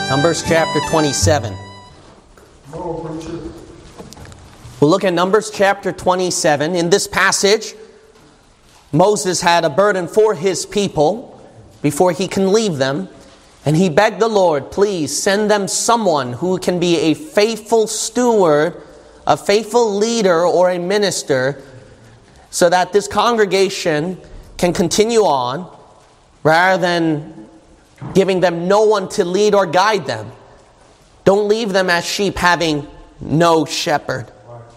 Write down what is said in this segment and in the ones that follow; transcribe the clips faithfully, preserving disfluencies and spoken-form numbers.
Numbers chapter twenty-seven. We'll look at Numbers chapter twenty-seven. In this passage, Moses had a burden for his people before he can leave them. And he begged the Lord, please send them someone who can be a faithful steward, a faithful leader or a minister, so that this congregation can continue on rather than giving them no one to lead or guide them. Don't leave them as sheep having no shepherd.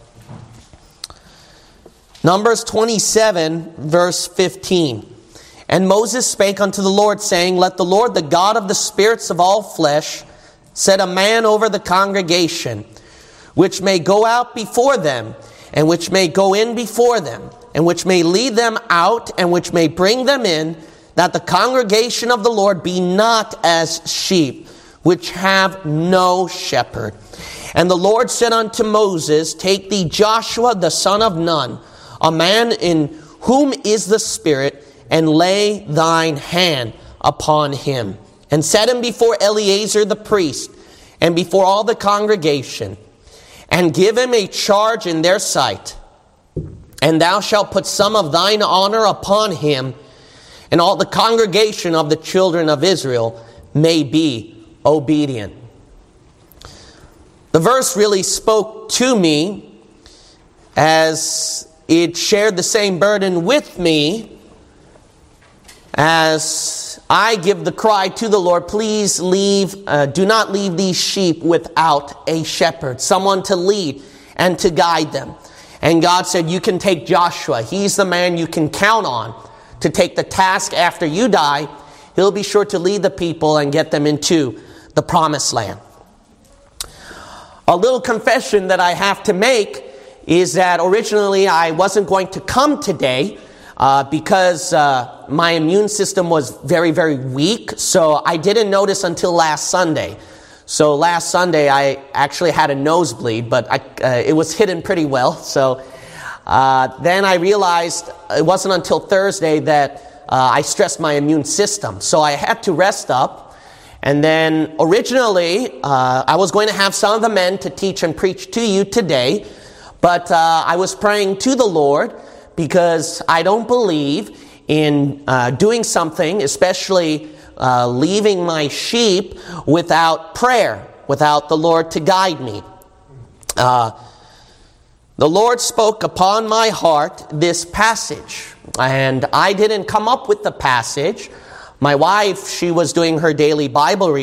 Numbers twenty-seven, verse fifteen. And Moses spake unto the Lord, saying, let the Lord, the God of the spirits of all flesh, set a man over the congregation, which may go out before them, and which may go in before them, and which may lead them out, and which may bring them in, that the congregation of the Lord be not as sheep, which have no shepherd. And the Lord said unto Moses, take thee Joshua the son of Nun, a man in whom is the Spirit, and lay thine hand upon him, and set him before Eleazar the priest, and before all the congregation, and give him a charge in their sight. And thou shalt put some of thine honor upon him, and all the congregation of the children of Israel may be obedient. The verse really spoke to me as it shared the same burden with me as I give the cry to the Lord, please leave, uh, do not leave these sheep without a shepherd, someone to lead and to guide them. And God said, you can take Joshua. He's the man you can count on to take the task after you die. He'll be sure to lead the people and get them into the promised land. A little confession that I have to make is that originally I wasn't going to come today uh, because uh, my immune system was very, very weak. So I didn't notice until last Sunday. So last Sunday I actually had a nosebleed, but I, uh, it was hidden pretty well. So uh, then I realized it wasn't until Thursday that uh, I stressed my immune system. So I had to rest up. And then originally uh, I was going to have some of the men to teach and preach to you today. But uh, I was praying to the Lord because I don't believe in uh, doing something, especially uh, leaving my sheep without prayer, without the Lord to guide me. Uh, the Lord spoke upon my heart this passage, and I didn't come up with the passage. My wife, she was doing her daily Bible reading.